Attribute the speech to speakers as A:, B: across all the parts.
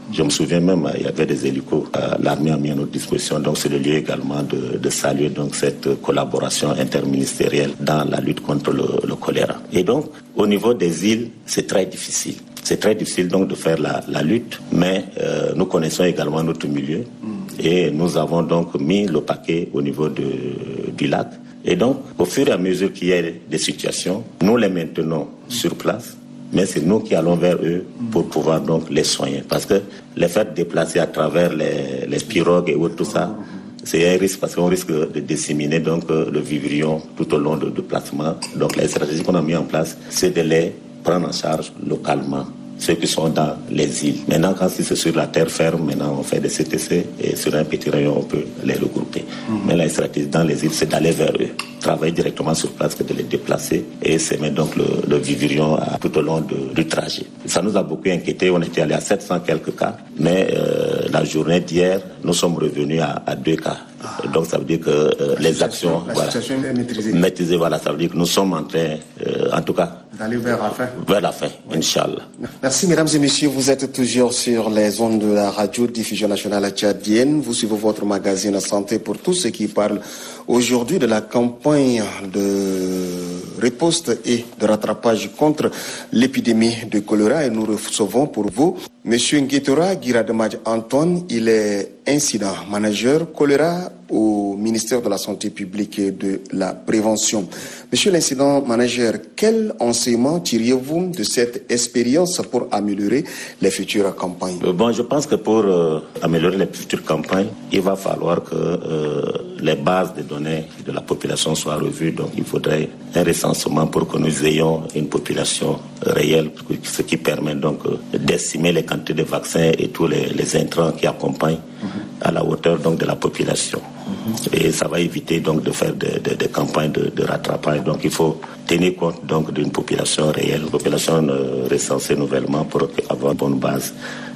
A: Je me souviens même, il y avait des hélicos, l'armée a mis à notre disposition, donc c'est le lieu également de saluer donc cette collaboration interministérielle dans la lutte contre le choléra. Et donc, au niveau des îles, c'est très difficile. C'est très difficile donc de faire la lutte, mais nous connaissons également notre milieu et nous avons donc mis le paquet au niveau du lac. Et donc, au fur et à mesure qu'il y a des situations, nous les maintenons sur place, mais c'est nous qui allons vers eux pour pouvoir donc les soigner. Parce que les faire déplacer à travers les pirogues et autres, tout ça, c'est un risque parce qu'on risque de disséminer donc le vivrion tout au long du déplacement. Donc la stratégie qu'on a mis en place, c'est de les prendre en charge localement, ceux qui sont dans les îles. Maintenant, quand c'est sur la terre ferme, maintenant on fait des CTC et sur un petit rayon, on peut les regrouper. Mais la stratégie dans les îles, c'est d'aller vers eux, travailler directement sur place que de les déplacer et semer donc le vivrion tout au long du trajet. Ça nous a beaucoup inquiété. On était allé à 700 quelques cas, mais la journée d'hier, nous sommes revenus à 2 cas. Donc ça veut dire que les actions,
B: la situation est maîtrisée.
A: Maîtrisée, voilà, ça veut dire que nous sommes en train, en tout cas,
B: d'aller vers la fin.
A: Vers la fin, Inch'Allah.
B: Merci mesdames et messieurs, vous êtes toujours sur les ondes de la radio diffusion nationale tchadienne. Vous suivez votre magazine Santé pour tous ceux qui parlent aujourd'hui de la campagne de riposte et de rattrapage contre l'épidémie de choléra et nous recevons pour vous Monsieur Nguetora Girademaj Antoine, il est incident manager choléra au ministère de la Santé publique et de la Prévention. Monsieur l'incident manager, quel enseignement tiriez-vous de cette expérience pour améliorer les futures campagnes?
A: Bon, je pense que pour améliorer les futures campagnes, il va falloir que les bases de données de la population soient revues. Donc il faudrait un recensement pour que nous ayons une population réelle, ce qui permet donc d'estimer les quantités de vaccins et tous les intrants qui accompagnent à la hauteur donc de la population. Et ça va éviter donc de faire des campagnes de rattrapage. Donc il faut tenir compte donc d'une population réelle, une population recensée nouvellement pour avoir une bonne base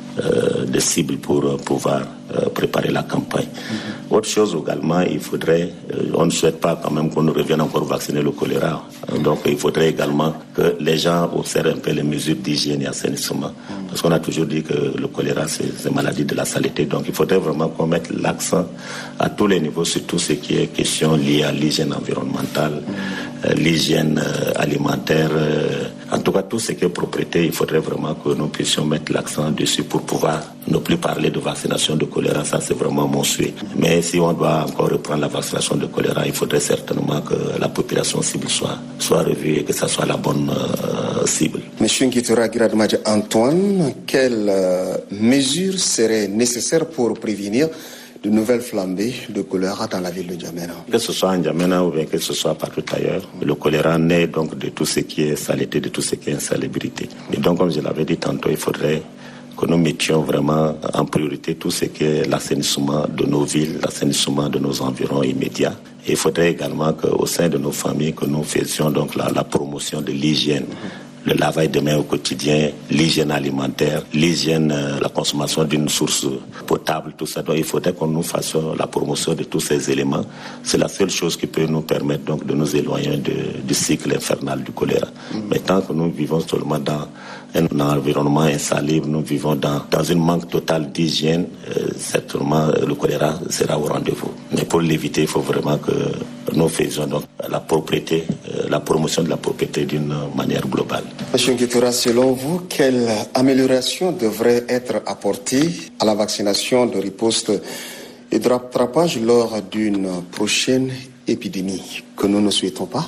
A: de cibles pour pouvoir préparer la campagne. Autre chose également, il faudrait, on ne souhaite pas quand même qu'on revienne encore vacciner le choléra. Donc il faudrait également que les gens observent un peu les mesures d'hygiène et assainissement. Parce qu'on a toujours dit que le choléra c'est une maladie de la saleté. Donc il faudrait vraiment qu'on mette l'accent à tous les niveaux sur tout ce qui est question liée à l'hygiène environnementale, l'hygiène alimentaire, en tout cas tout ce qui est propriété, il faudrait vraiment que nous puissions mettre l'accent dessus pour pouvoir ne plus parler de vaccination de choléra, ça c'est vraiment mon souhait. Mais si on doit encore reprendre la vaccination de choléra, il faudrait certainement que la population cible soit revue et que ça soit la bonne cible.
B: Monsieur Nguetora Girademaj Antoine, quelles mesures seraient nécessaires pour prévenir de nouvelles flambées de choléra dans la ville de N'Djamena?
A: Que ce soit en N'Djamena ou bien que ce soit partout ailleurs, le choléra naît donc de tout ce qui est saleté, de tout ce qui est insalubrité. Et donc, comme je l'avais dit tantôt, il faudrait que nous mettions vraiment en priorité tout ce qui est l'assainissement de nos villes, l'assainissement de nos environs immédiats. Et il faudrait également qu'au sein de nos familles, que nous faisions donc la promotion de l'hygiène. Le lavage de mains au quotidien, l'hygiène alimentaire, l'hygiène, la consommation d'une source potable, tout ça. Donc il faudrait qu'on nous fasse la promotion de tous ces éléments. C'est la seule chose qui peut nous permettre donc de nous éloigner du cycle infernal du choléra. Mais tant que nous vivons seulement dans un environnement insalubre, nous vivons dans un manque total d'hygiène, certainement le choléra sera au rendez-vous. Mais pour l'éviter, il faut vraiment que nous faisions donc la propriété, la promotion de la propriété d'une manière globale.
B: Monsieur Nguetora, selon vous, quelle amélioration devrait être apportée à la vaccination de riposte et de rattrapage lors d'une prochaine épidémie que nous ne souhaitons pas?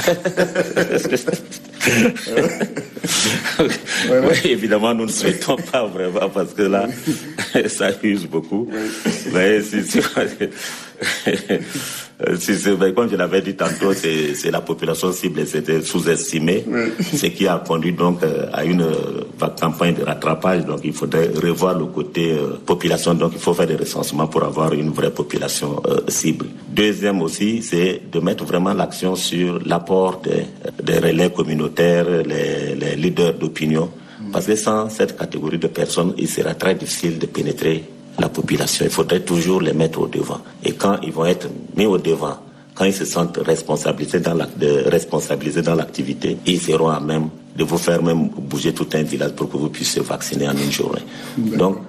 A: Oui, évidemment, nous ne souhaitons pas vraiment parce que là, ça use beaucoup. Mais comme je l'avais dit tantôt, c'est la population cible, c'était sous-estimé, ce qui a conduit donc à une campagne de rattrapage. Donc il faudrait revoir le côté population, donc il faut faire des recensements pour avoir une vraie population cible. Deuxième aussi, c'est de mettre vraiment l'action sur l'apport des relais communautaires, les leaders d'opinion, parce que sans cette catégorie de personnes, il sera très difficile de pénétrer la population. Il faudrait toujours les mettre au devant. Et quand ils vont être mis au devant, quand ils se sentent responsabilisés dans l'activité, ils seront à même de vous faire même bouger tout un village pour que vous puissiez vacciner en une journée. Donc,